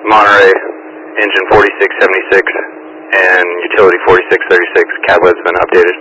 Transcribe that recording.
Monterey, engine 4676 and utility 4636, catalyt's been updated.